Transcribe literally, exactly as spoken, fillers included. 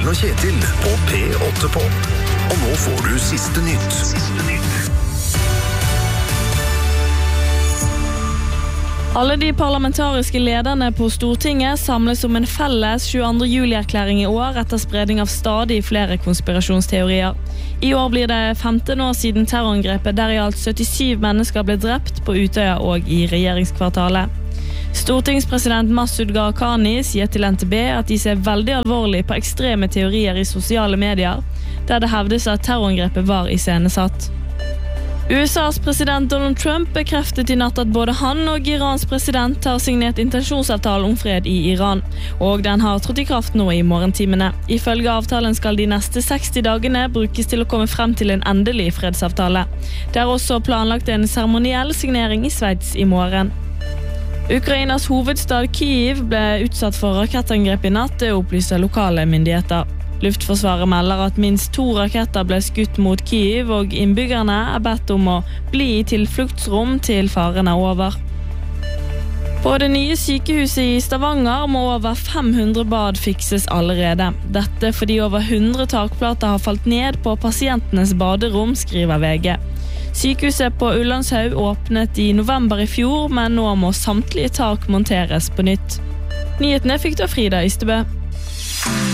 Morten og Kjetil på P åtte på. Og nå får du siste nytt. Siste nytt. Alle de parlamentariske lederne på Stortinget samles om en felles tjueandre juli-erklæring i år etter spredning av stadig flere konspirasjonsteorier. I år blir det femten år siden terrorangrepet der i alt syttisyv mennesker ble drept på Utøya og i regjeringskvartalet. Stortingspresident Masud Gharahkhani sier til N T B at de ser veldig alvorlig på ekstreme teorier i sosiale medier, der det hevdes at terrorangrepet var iscenesatt. U S A's president Donald Trump bekreftet i natt at både han og Irans president har signert intensjonsavtale om fred i Iran, og den har trådt i kraft nå i morgentimene. Ifølge avtalen skal de neste seksti dagene brukes til å komme frem til en endelig fredsavtale. Det er også planlagt en seremoniell signering i Sveits i morgen. Ukrainas hovedstad Kyiv ble utsatt for rakettangrep i natt, det opplyser lokale myndigheter. Luftforsvaret melder at minst to raketter ble skutt mot Kyiv, og innbyggerne er bedt om å bli i tilfluktsrom til faren er over. På det nye sykehuset i Stavanger må over fem hundre bad fikses allerede. Dette fordi over hundre takplater har falt ned på pasientenes baderom, skriver V G. Sykehuset på Ullandshaug åpnet i november i fjor, men nå må samtlige tak monteres på nytt. Nyhetene fikk du av Frida Ystebø.